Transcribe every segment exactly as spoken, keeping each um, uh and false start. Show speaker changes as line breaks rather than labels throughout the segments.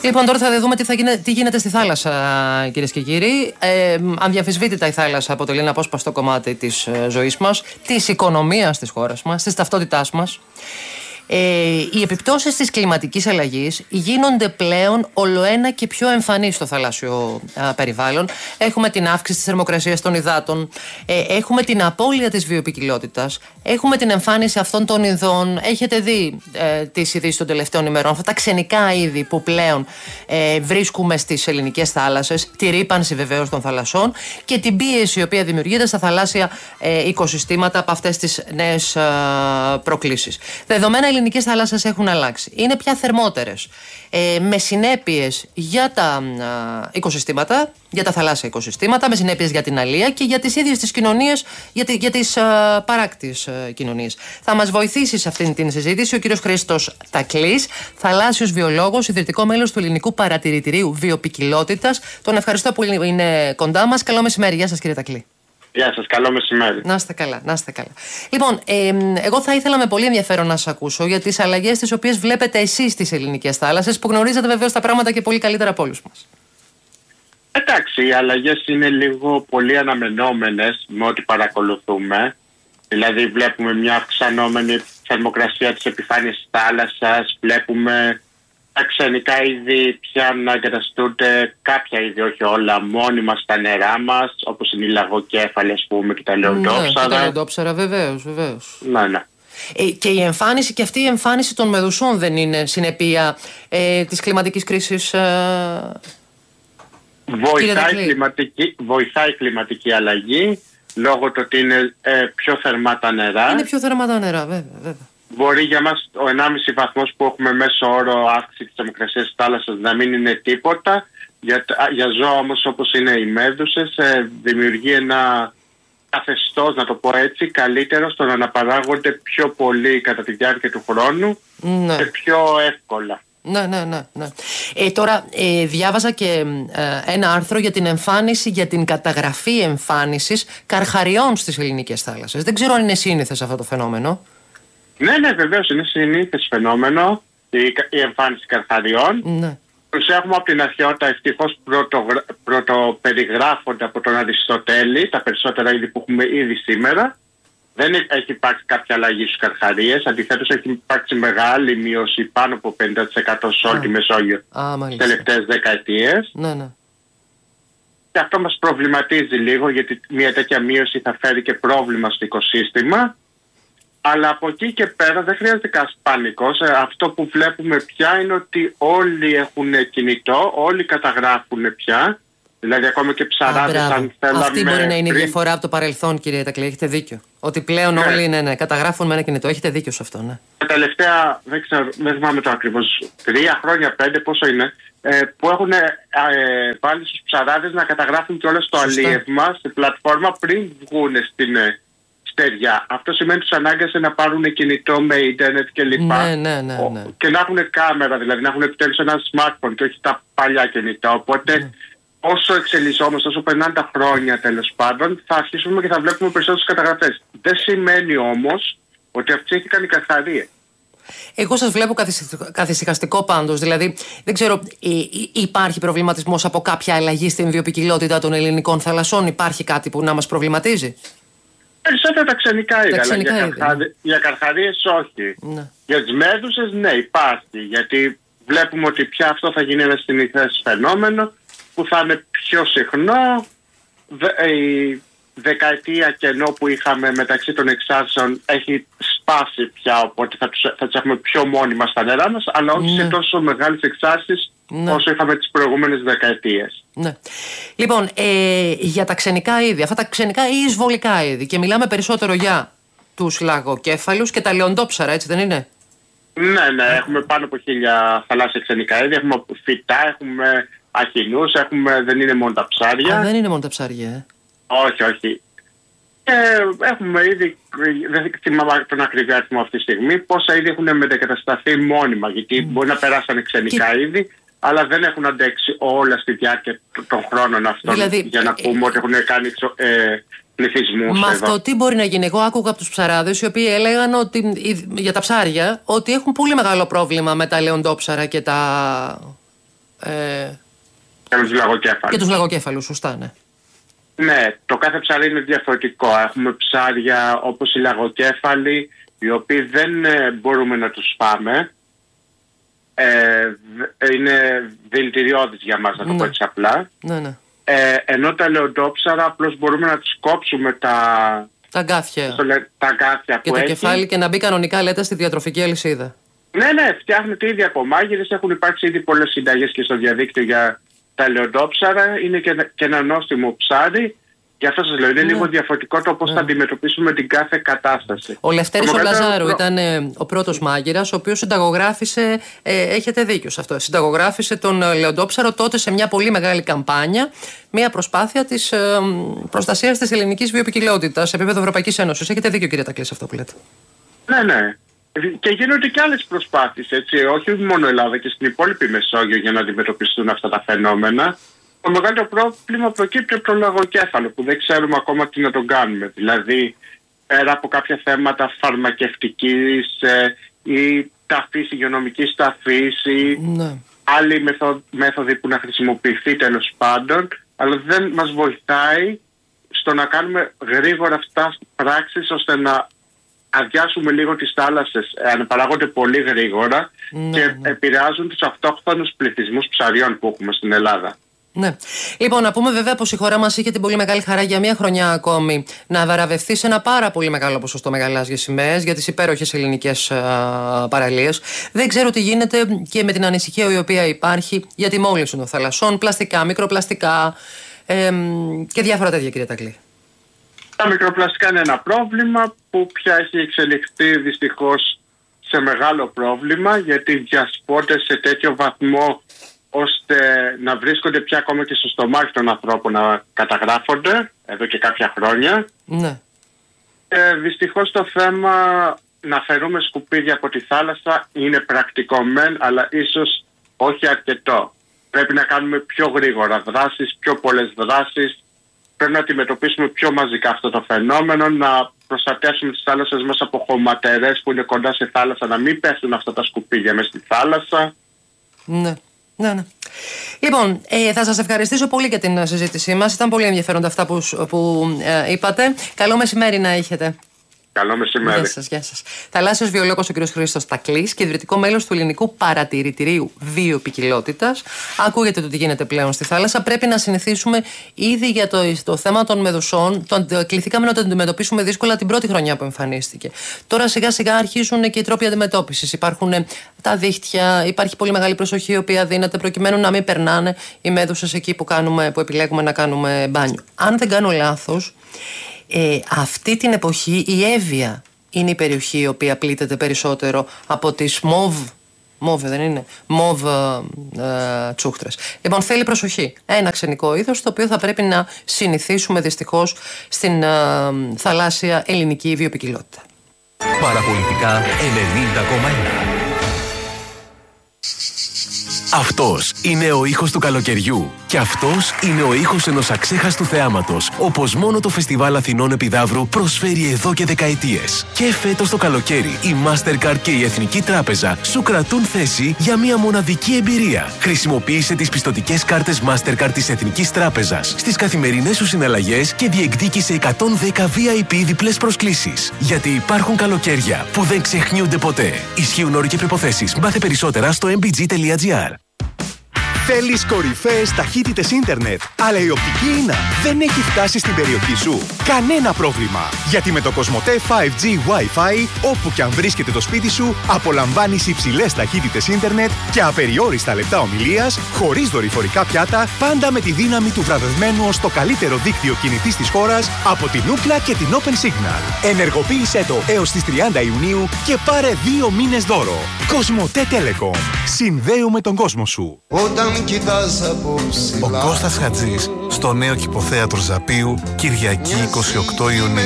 Λοιπόν, τώρα θα δούμε τι, θα γίνεται, τι γίνεται στη θάλασσα, κυρίες και κύριοι. Ε, Αδιαμφισβήτητα η θάλασσα αποτελεί ένα απόσπαστο κομμάτι της ζωής μας, της οικονομίας της χώρας μας, της ταυτότητάς μας. Ε, οι επιπτώσεις της κλιματικής αλλαγής γίνονται πλέον ολοένα και πιο εμφανείς στο θαλάσσιο α, περιβάλλον. Έχουμε την αύξηση της θερμοκρασίας των υδάτων, ε, έχουμε την απώλεια της βιοποικιλότητας, έχουμε την εμφάνιση αυτών των ειδών. Έχετε δει ε, τις ειδήσεις των τελευταίων ημερών, αυτά τα ξενικά είδη που πλέον ε, βρίσκουμε στις ελληνικές θάλασσες, τη ρύπανση βεβαίως των θαλασσών και την πίεση η οποία δημιουργείται στα θαλάσσια ε, οικοσυστήματα από αυτές τις νέες ε, προκλήσεις. Δεδομένα, οι ελληνικές θάλασσες έχουν αλλάξει. Είναι πια θερμότερες. Ε, με συνέπειες για τα α, οικοσυστήματα, για τα θαλάσσια οικοσυστήματα, με συνέπειες για την αλία και για τις ίδιες τις κοινωνίες, για, τη, για τις α, παράκτιες α, κοινωνίες. Θα μας βοηθήσει σε αυτήν την συζήτηση ο κύριος Χρήστος Τακλής, θαλάσσιος βιολόγος, ιδρυτικό μέλος του Ελληνικού Παρατηρητηρίου Βιοποικιλότητας. Τον ευχαριστώ που είναι κοντά μας. Καλό μεσημέρι. Γεια σας, κύριε Τακλή.
Γεια σας, καλό μεσημέρι.
Να είστε καλά, να είστε καλά. Λοιπόν, ε, εγώ θα ήθελα με πολύ ενδιαφέρον να σας ακούσω για τις αλλαγές τις οποίες βλέπετε εσείς στις ελληνικές θάλασσες, που γνωρίζετε βεβαίως τα πράγματα και πολύ καλύτερα από όλους μας.
Εντάξει, οι αλλαγές είναι λίγο πολύ αναμενόμενες με ό,τι παρακολουθούμε. Δηλαδή βλέπουμε μια αυξανόμενη θερμοκρασία της επιφάνειας της θάλασσας, βλέπουμε τα ξενικά είδη πια να εγκαταστούνται, κάποια είδη, όχι όλα, μόνιμα στα νερά μας, όπως είναι οι λαγοκέφαλοι, ας πούμε, και τα λεοντόψαρα.
Ναι, τα λεοντόψαρα, βεβαίως, βεβαίως.
Ναι, ναι.
Ε, και η εμφάνιση, και αυτή η εμφάνιση των μεδουσών δεν είναι συνεπία ε, της κλιματικής κρίσης? Ε...
Βοηθάει, κλιματική, βοηθάει η κλιματική αλλαγή, λόγω του ότι είναι ε, πιο θερμά τα νερά.
Είναι πιο θερμά τα νερά, βέβαια, βέβαια.
Μπορεί για μας ο ενάμιση βαθμός που έχουμε μέσο όρο αύξηση της θερμοκρασίας της θάλασσας να μην είναι τίποτα. Για, για ζώα όμως όπως είναι οι μέδουσες ε, δημιουργεί ένα καθεστώς, να το πω έτσι, καλύτερο στο να αναπαράγονται πιο πολύ κατά τη διάρκεια του χρόνου, ναι, και πιο εύκολα.
Ναι, ναι, ναι, ναι. Ε, τώρα ε, διάβαζα και ε, ένα άρθρο για την εμφάνιση, για την καταγραφή εμφάνισης καρχαριών στις ελληνικές θάλασσες. Δεν ξέρω αν είναι σύνηθες αυτό το φαινόμενο.
Ναι, ναι, βεβαίως είναι συνήθες φαινόμενο η, η εμφάνιση καρχαριών.
Ναι.
Τους έχουμε από την αρχαιότητα ευτυχώς πρωτογρα... πρωτοπεριγράφονται από τον Αριστοτέλη, τα περισσότερα είδη που έχουμε ήδη σήμερα. Δεν έχει υπάρξει κάποια αλλαγή στους καρχαρίες, αντιθέτως έχει υπάρξει μεγάλη μείωση, πάνω από πενήντα τοις εκατό σε όλη τη Μεσόγειο τις τελευταίες δεκαετίες.
Ναι, ναι.
Και αυτό μας προβληματίζει λίγο, γιατί μια τέτοια μείωση θα φέρει και πρόβλημα στο οικοσύστημα. Αλλά από εκεί και πέρα δεν χρειάζεται κανένας πανικός. Αυτό που βλέπουμε πια είναι ότι όλοι έχουν κινητό, όλοι καταγράφουν πια. Δηλαδή ακόμα και ψαράδες, αν θέλαμε.
Αυτή μπορεί να είναι
πριν...
η διαφορά από το παρελθόν, κύριε Τακλή. Έχετε δίκιο. Ότι πλέον, ναι, όλοι ναι, ναι, καταγράφουν με ένα κινητό. Έχετε δίκιο σε αυτό, ναι.
Τα τελευταία, δεν ξέρω, δεν θυμάμαι το ακριβώς, τρία χρόνια, πέντε, πόσο είναι, ε, που έχουν ε, βάλει στους ψαράδες να καταγράφουν κιόλας το αλίευμα στη πλατφόρμα πριν βγουν στην ε, στεριά. Αυτό σημαίνει τους ανάγκασε να πάρουν κινητό με ίντερνετ κλπ.
Ναι, ναι, ναι, ναι.
Και να έχουν κάμερα, δηλαδή να έχουν επιτέλους ένα smartphone και όχι τα παλιά κινητά. Οπότε, ναι, όσο εξελισσόμαστε, όσο περνάνε τα χρόνια τέλος πάντων, θα αρχίσουμε και θα βλέπουμε περισσότερες καταγραφές. Δεν σημαίνει όμως ότι αυξήθηκαν οι καρχαρίες.
Εγώ σας βλέπω καθησυχαστικό πάντως. Δηλαδή, δεν ξέρω, υπάρχει προβληματισμός από κάποια αλλαγή στην βιοποικιλότητα των ελληνικών θαλασσών? Υπάρχει κάτι που να μας προβληματίζει?
Περισσότερα τα ξενικά είδη, αλλά για, καρχαρι... ναι. για καρχαρίες όχι. Ναι. Για τις μέδουσες ναι, υπάρχει, γιατί βλέπουμε ότι πια αυτό θα γίνει ένα συνηθές φαινόμενο που θα είναι πιο συχνό. Η δεκαετία κενό που είχαμε μεταξύ των εξάρσεων έχει σπάσει πια, οπότε θα, τους, θα τις έχουμε πιο μόνιμα στα νερά μας, αλλά όχι, ναι, σε τόσο μεγάλες εξάρσεις, ναι, όσο είχαμε τις προηγούμενες δεκαετίες.
Ναι. Λοιπόν, ε, για τα ξενικά είδη, αυτά τα ξενικά ή εισβολικά είδη, και μιλάμε περισσότερο για τους λαγοκέφαλους και τα λεοντόψαρα, έτσι δεν είναι?
Ναι, ναι, έχουμε πάνω από χίλια θαλάσσια ξενικά είδη, έχουμε φυτά, έχουμε αχινούς, έχουμε, δεν είναι μόνο τα ψάρια.
Α, δεν είναι μόνο τα ψάρια, ε.
Όχι, όχι. Ε, έχουμε ήδη, δεν θυμάμαι τον ακριβή αριθμό αυτή τη στιγμή, πόσα είδη έχουν μετακατασταθεί μόνιμα, γιατί mm. μπορεί να περάσανε ξενικά και... είδη, αλλά δεν έχουν αντέξει όλα στη διάρκεια των χρόνων αυτών, δηλαδή, για να πούμε ε, ότι έχουν κάνει ε, πληθυσμούς.
Μα αυτό τι μπορεί να γίνει? Εγώ άκουγα από τους ψαράδες οι οποίοι έλεγαν ότι, για τα ψάρια, ότι έχουν πολύ μεγάλο πρόβλημα με τα λεοντόψαρα και τα Ε...
Και τους λαγοκέφαλους.
Και τους λαγοκέφαλους, σωστά, ναι.
Ναι, το κάθε ψάρι είναι διαφορετικό. Έχουμε ψάρια όπως οι λαγοκέφαλοι, οι οποίοι δεν ε, μπορούμε να τους φάμε. Ε, είναι δηλητηριώδης για μας, να το ναι. πω έτσι απλά.
Ναι, ναι.
Ε, ενώ τα λεοντόψαρα απλώς μπορούμε να τους κόψουμε τα...
Τα αγκάθια.
Τα αγκάθια
και
που
το
έχει.
κεφάλι και να μπει κανονικά, λέτε, στη διατροφική αλυσίδα.
Ναι, ναι, φτιάχνεται ήδη από μάγειρες. Έχουν υπάρξει ήδη πολλές συνταγές και στο διαδίκτυο για τα λεοντόψαρα. Είναι και, και ένα νόστιμο ψάρι. Γι' αυτό σας λέω, είναι ναι. λίγο διαφορετικό το πώς ναι. θα αντιμετωπίσουμε την κάθε κατάσταση.
Ο Λευτέρης ο Λαζάρου προ... ήταν ε, ο πρώτος μάγειρας, ο οποίος συνταγογράφησε, ε, έχετε δίκιο σε αυτό, συνταγογράφησε τον ε, λεοντόψαρο τότε σε μια πολύ μεγάλη καμπάνια, μια προσπάθεια της ε, προστασίας της ελληνικής βιοποικιλότητας σε επίπεδο Ευρωπαϊκής Ένωσης. Έχετε δίκιο, κύριε Τακλή, σε αυτό που λέτε.
Ναι, ναι. Και γίνονται και άλλες προσπάθειες, έτσι, όχι μόνο Ελλάδα και στην υπόλοιπη Μεσόγειο για να αντιμετωπιστούν αυτά τα φαινόμενα. Το μεγαλύτερο πρόβλημα προκύπτει από το λαγοκέφαλο που δεν ξέρουμε ακόμα τι να τον κάνουμε. Δηλαδή, πέρα από κάποια θέματα φαρμακευτικής ε, ή ταφής, υγειονομικής ταφής ή ναι. άλλη μεθο, μέθοδοι που να χρησιμοποιηθεί τέλος πάντων, αλλά δεν μας βοηθάει στο να κάνουμε γρήγορα αυτά πράξεις ώστε να αδειάσουμε λίγο τις θάλασσες, αναπαράγονται πολύ γρήγορα ναι, και ναι. επηρεάζουν τους αυτόχθονους πληθυσμούς ψαριών που έχουμε στην Ελλάδα.
Ναι. Λοιπόν, να πούμε βέβαια πως η χώρα μας είχε την πολύ μεγάλη χαρά για μια χρονιά ακόμη να βραβευτεί σε ένα πάρα πολύ μεγάλο ποσοστό μεγαλάζιες σημαίες για τις υπέροχες ελληνικές α, παραλίες. Δεν ξέρω τι γίνεται και με την ανησυχία η οποία υπάρχει για τη μόλυνση των θαλασσών, πλαστικά, μικροπλαστικά ε, και διάφορα τέτοια, κύριε Τακλή.
Τα μικροπλαστικά είναι ένα πρόβλημα που πια έχει εξελιχθεί δυστυχώς σε μεγάλο πρόβλημα, γιατί διασπώνται σε τέτοιο βαθμό ώστε να βρίσκονται πια ακόμα και στο στομάχι των ανθρώπων να καταγράφονται εδώ και κάποια χρόνια.
Ναι.
Ε, δυστυχώς το θέμα να φερούμε σκουπίδια από τη θάλασσα είναι πρακτικό μεν, αλλά ίσως όχι αρκετό. Πρέπει να κάνουμε πιο γρήγορα δράσεις, πιο πολλές δράσεις. Πρέπει να αντιμετωπίσουμε πιο μαζικά αυτό το φαινόμενο, να προστατεύσουμε τις θάλασσες μας από χωματερές που είναι κοντά σε θάλασσα, να μην πέφτουν αυτά τα σκουπίδια μέσα στη θάλασσα.
Ναι. Ναι, ναι. Λοιπόν, ε, θα σας ευχαριστήσω πολύ για την συζήτησή μας. Ήταν πολύ ενδιαφέροντα αυτά που, που ε, είπατε. Καλό μεσημέρι να έχετε.
Καλό μεσημέρι.
Γεια σας, γεια σας. Θαλάσσιος βιολόγος ο κ. Χρήστος Τακλής και ιδρυτικό μέλος του Ελληνικού Παρατηρητηρίου Βιοποικιλότητας. Ακούγεται το τι γίνεται πλέον στη θάλασσα. Πρέπει να συνηθίσουμε ήδη για το, το θέμα των μεδουσών. Το, κληθήκαμε να το αντιμετωπίσουμε δύσκολα την πρώτη χρονιά που εμφανίστηκε. Τώρα σιγά σιγά αρχίζουν και οι τρόποι αντιμετώπισης. Υπάρχουν τα δίχτυα, υπάρχει πολύ μεγάλη προσοχή η οποία δίνεται προκειμένου να μην περνάνε οι μέδουσες εκεί που, κάνουμε, που επιλέγουμε να κάνουμε μπάνιο. Αν δεν κάνω λάθος, Ε, αυτή την εποχή η Εύβοια είναι η περιοχή η οποία πλήττεται περισσότερο από τις μοβ, μοβ δεν είναι, μοβ ε, τσούχτρες. Λοιπόν, θέλει προσοχή. Ένα ξενικό είδος το οποίο θα πρέπει να συνηθίσουμε δυστυχώς στην ε, θαλάσσια ελληνική βιοποικιλότητα.
Παραπολιτικά ενενήντα κόμμα ένα. Αυτός είναι ο ήχος του καλοκαιριού. Και αυτός είναι ο ήχος ενός αξέχαστου θεάματος, όπως μόνο το Φεστιβάλ Αθηνών Επιδαύρου προσφέρει εδώ και δεκαετίες. Και φέτος το καλοκαίρι, η Mastercard και η Εθνική Τράπεζα σου κρατούν θέση για μια μοναδική εμπειρία. Χρησιμοποίησε τις πιστωτικές κάρτες Mastercard της Εθνικής Τράπεζας στις καθημερινές σου συναλλαγές και διεκδίκησε εκατόν δέκα βι άι πι διπλές προσκλήσεις. Γιατί υπάρχουν καλοκαίρια που δεν ξεχνιούνται ποτέ. Ισχύουν όροι και προϋποθέσεις. Μάθε περισσότερα στο εμ μπι τζι τελεία τζι άρ.
Θέλεις κορυφαίες ταχύτητες ίντερνετ, αλλά η οπτική ίνα δεν έχει φτάσει στην περιοχή σου? Κανένα πρόβλημα! Γιατί με το Κοσμοτέ φάιβ τζι Wi-Fi, όπου και αν βρίσκεται το σπίτι σου, απολαμβάνεις υψηλές ταχύτητες ίντερνετ και απεριόριστα λεπτά ομιλίας, χωρίς δορυφορικά πιάτα, πάντα με τη δύναμη του βραβευμένου ως το καλύτερο δίκτυο κινητής της χώρας από την Ookla και την Open Signal. Ενεργοποίησέ το έως τις τριάντα Ιουνίου και πάρε δύο μήνες δώρο. Κοσμοτέ Telecom. Συνδέουμε τον κόσμο σου.
Ο Κώστας Χατζής στο νέο κηποθέατρο Ζαπίου, Κυριακή είκοσι οκτώ Ιουνίου.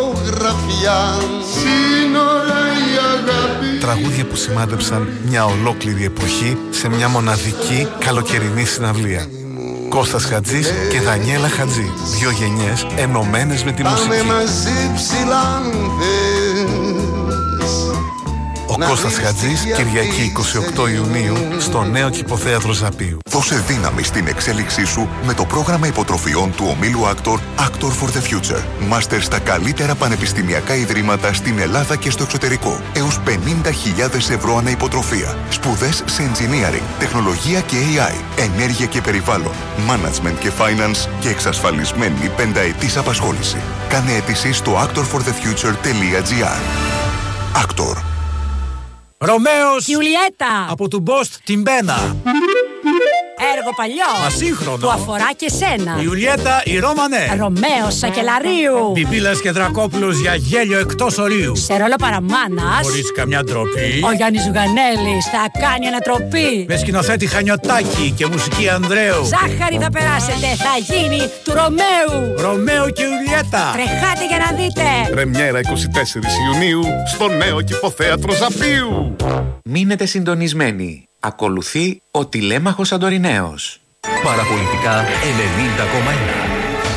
Τραγούδια που σημάδεψαν μια ολόκληρη εποχή σε μια μοναδική καλοκαιρινή συναυλία. Κώστας Χατζής και Δανιέλα Χατζή, δύο γενιές ενωμένες με τη μουσική. Ο Κώστας Χατζής, Κυριακή είκοσι οκτώ Ιουνίου, στο νέο Κηποθέατρο Ζαπίου.
Δώσε δύναμη στην εξέλιξή σου με το πρόγραμμα υποτροφιών του ομίλου Actor, Actor for the Future. Μάστερ στα καλύτερα πανεπιστημιακά ιδρύματα στην Ελλάδα και στο εξωτερικό. Έως πενήντα χιλιάδες ευρώ ανά υποτροφία. Σπουδές σε engineering, τεχνολογία και έι άι, ενέργεια και περιβάλλον, management και finance και εξασφαλισμένη πενταετής απασχόληση. Κάνε αίτηση στο actor for the future τελεία τζι άρ. Actor.
Ρωμαίος
Γιουλιέτα
από του Μπόστ την Μπένα.
Έργο παλιό.
Μα σύγχρονο.
Που αφορά και σένα.
Η Ιουλιέτα η Ρώμανε.
Ρωμαίος Σακελαρίου.
Πιπίλας και Δρακόπουλος για γέλιο εκτός ορίου.
Σε ρόλο παραμάνας.
Χωρίς καμιά ντροπή.
Ο Γιάννης Ζουγανέλης θα κάνει ανατροπή.
Με σκηνοθέτη Χανιωτάκη και μουσική Ανδρέου.
Ζάχαρη θα περάσετε. Θα γίνει του Ρωμαίου.
Ρωμαίο και Ιουλιέτα.
Τρεχάτε για να δείτε.
Πρεμιέρα είκοσι τέσσερις Ιουνίου στο νέο Κηποθέατρο Ζαπίου.
Μείνετε συντονισμένοι. Ακολουθεί ο τηλέμαχος Αντοριναίος.
Παραπολιτικά ενενήντα κόμμα ένα.